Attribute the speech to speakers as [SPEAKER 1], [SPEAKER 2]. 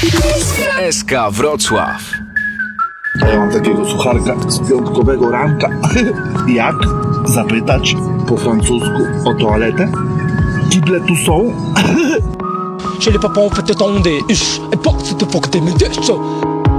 [SPEAKER 1] SK Wrocław.
[SPEAKER 2] Ja mam takiego sucharka z piątkowego ranka. Jak zapytać po francusku o toaletę? Kible tu są?
[SPEAKER 3] Chez les papas on fait tonder, et porte pour que t'aimes des